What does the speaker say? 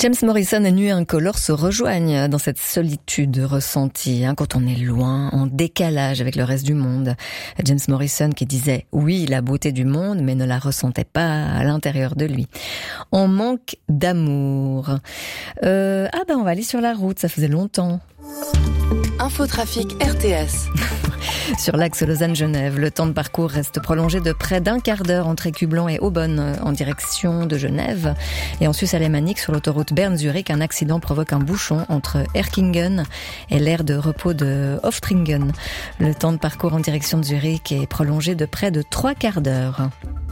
James Morrison et Nuit Incolore se rejoignent dans cette solitude ressentie, quand on est loin, en décalage avec le reste du monde. James Morrison qui disait oui la beauté du monde mais ne la ressentait pas à l'intérieur de lui. On manque d'amour. On va aller sur la route, ça faisait longtemps. Infotrafic RTS. Sur l'axe Lausanne-Genève, le temps de parcours reste prolongé de près d'un quart d'heure entre Écublens et Aubonne en direction de Genève. Et en Suisse alémanique, sur l'autoroute Berne-Zurich, un accident provoque un bouchon entre Erkingen et l'aire de repos de Hoftringen. Le temps de parcours en direction de Zurich est prolongé de près de 3 quarts d'heure.